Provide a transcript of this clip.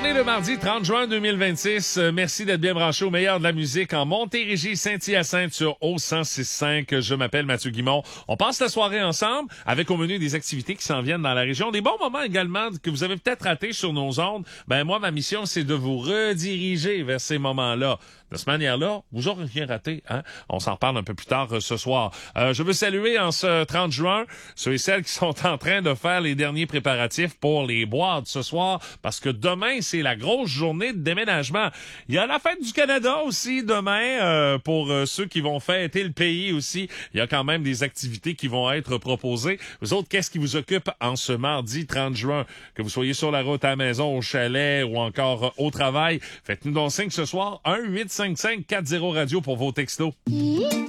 On est le mardi 30 juin 2026. Merci d'être bien branché au meilleur de la musique en Montérégie, Saint-Hyacinthe sur O106.5. Je m'appelle Mathieu Guimond. On passe la soirée ensemble avec au menu des activités qui s'en viennent dans la région. Des bons moments également que vous avez peut-être ratés sur nos ondes. Ben moi, ma mission, c'est de vous rediriger vers ces moments-là. De cette manière-là, vous aurez rien raté. Hein? On s'en reparle un peu plus tard ce soir. Je veux saluer en ce 30 juin ceux et celles qui sont en train de faire les derniers préparatifs pour les boîtes ce soir parce que demain, c'est la grosse journée de déménagement. Il y a la fête du Canada aussi demain pour ceux qui vont fêter le pays aussi. Il y a quand même des activités qui vont être proposées. Vous autres, qu'est-ce qui vous occupe en ce mardi 30 juin? Que vous soyez sur la route à la maison, au chalet ou encore au travail, faites-nous donc signe ce soir. 1-855-40 radio pour vos textos.